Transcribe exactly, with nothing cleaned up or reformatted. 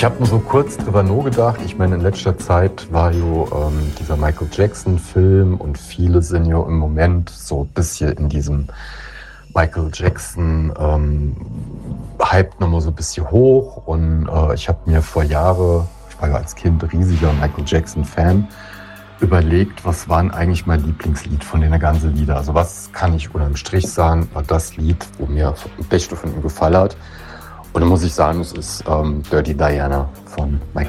Ich habe nur so kurz drüber nur gedacht. Ich meine, in letzter Zeit war jo ähm, dieser Michael Jackson-Film und viele sind ja im Moment so ein bisschen in diesem Michael Jackson ähm, Hype nochmal so ein bisschen hoch. Und äh, ich habe mir vor Jahren, ich war ja als Kind riesiger Michael Jackson-Fan, überlegt, was war denn eigentlich mein Lieblingslied von den ganzen Lieder. Also was kann ich unterm Strich sagen, war das Lied, wo mir am besten von ihm gefallen hat. Und dann muss ich sagen, es ist ähm, Dirty Diana von Michael